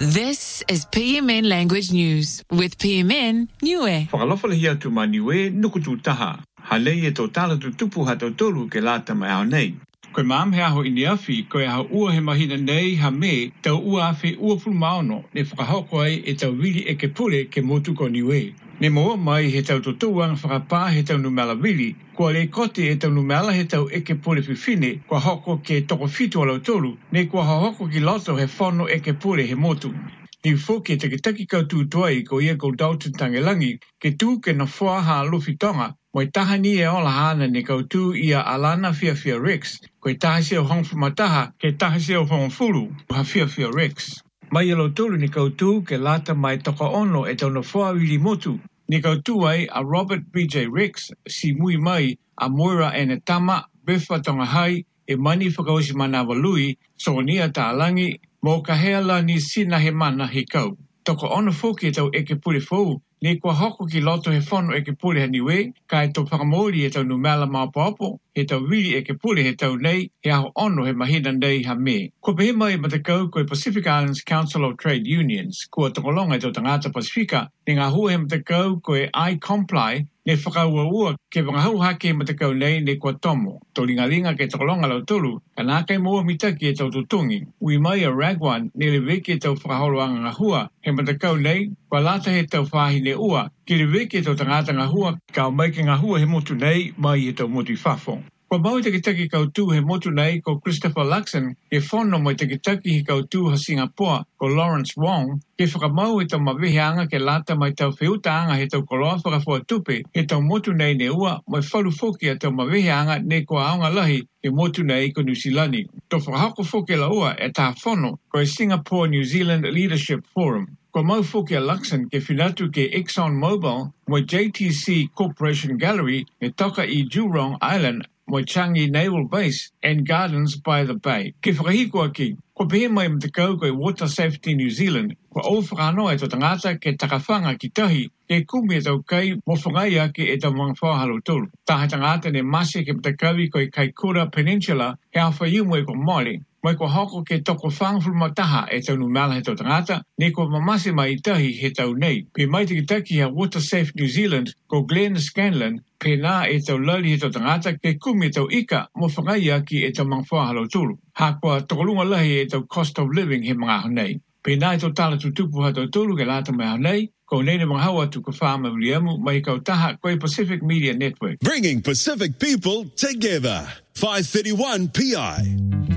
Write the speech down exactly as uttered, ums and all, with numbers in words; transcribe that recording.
This is P M N Language News with P M N Niue. Whakalofala hia tu ma Niue nukutu taha. Halei e tō tala tu tupu ha tō tolu ke lata mai au nei. Koe maam he aho ini awhi, koe aho ua he mahina nei ha me tau ua awhi ua pulu maono ne whakahoko ai e tau wili e ke pule ke motu ko Niue. Ne moa mai he tau totuang whakapā he tau numela wili, kua le kote e tau numela he tau eke pule whiwhine, kua hoko ke toko fitu alau tolu, ne kua hoko ki loto he whono eke pule he motu. Ni whoke te ke taki kau tuai ko ia ko Dalton Tangelangi, ke tū ke na whaha lufi tonga, moi taha ni e ola hana ne kau tū ia Alana Fia Fia Rex, koe taha se o hongfu mataha, ke taha se o hongfuru, ha Fia Fia Rex. Mai alo tolu ni kau tū ke lata mai toka ono e tau na whaa wili motu, ni kau tū ai a Robert B J Rex, si mui mai a Moira ene tama, befa tonga hai, e mani whakaosi mana walui, so nia ta alangi, mo ka hea la ni sina he mana he kau. Toko ono whoki e tau eke pule fōu, ne kua hoko ki loto he whono eke pule he niwe, ka e tau whakamori e tau numela maopoapo, he tau wili eke pule he tau nei, he aho ono he mahina nei ha me. Ko pehe mai matakau koe Pacific Islands Council of Trade Unions, kua tokolonga e tau tangata Pasifika, ne ngā hua he matakau koe I-Comply, ne whakaua ua ke wangahau hake matakau nei ne kua tomo. Tō ringalinga ke tokolonga lau tolu, ka nā kai mua mitaki e tau tutungi. Ui mai a Ragwan, ne le weke tau whakaholoanga ngā hua, he matakau nei, kua lata he tau whahine ua, ki le weke tau tangata ngā hua, ka o mai ke ngā hua he motu nei, mai he tau motu i whafo. Kua mau te kitaki kau tū he motu nei ko Christopher Luxon, he whono mai te kitaki he kau tū ha Singapore ko Lawrence Wong, ke whakamau he tau maweheanga ke lata mai tau whiutaanga he tau koloa whakafua tupe, he tau motu nei ne ua, mai whalu whoki a tau maweheanga ne kua aonga lahi he motu nei ko New Zealandi. Tō whakahako whoki la ua e tā whono ko e Singapore New Zealand Leadership Forum. Kua mau whoki a Luxon ke whinatu ke Exxon Mobil mo J T C Corporation Gallery e toka i Jurong Island mo Changi Naval Base and Gardens by the Bay. Ke whakahikoa ki, ko pehe mai mtakau koe Water Safety New Zealand, ko o whakanoa e tō tangata ke takawhanga ki tahi, ke kumi e tau kai mo whangai ake e tau mga whahalo tolu. Taha tangata ne masi ke mtakawi koe Kaikoura Peninsula, he awha iu mo e ko mole, mai ko hoko ke toko whangfulu mataha e tau numela he tau tangata, ne ko mamasi mai i tahi he tau nei. Pe mai te kitaki ha Water Safe New Zealand, ko Glenn Scanlon, pe nā e tau lali he tau tangata ke kumi e tau ika mo whangai aki e tau mga whahalo tolu. Ha kua tokolunga lahi e tau cost of living he mga honei. Pe nā e tau tala tutupu ha tau tolu ke lata mai honei, ko nei ne mga hawa tu ka whaama wiliamu mai kau taha koe Pacific Media Network. Bringing Pacific people together. five thirty-one P I.